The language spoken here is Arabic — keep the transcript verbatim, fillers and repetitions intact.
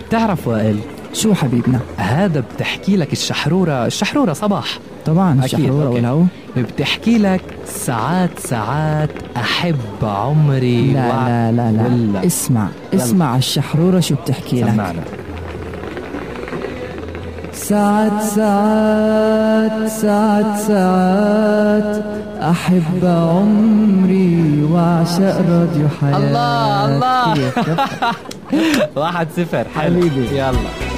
بتعرف وائل شو حبيبنا؟ هذا بتحكي لك الشحرورة الشحرورة صباح طبعا أكيد. الشحرورة والهو بتحكي لك ساعات ساعات أحب عمري لا وع... لا لا لا ولا. اسمع يلا. اسمع الشحرورة شو بتحكي لك. سمعنا. ساعات ساعات ساعات ساعات أحب عمري وأعشق راديو حياة. الله الله كيف؟ واحد صفر حبيبي. يلا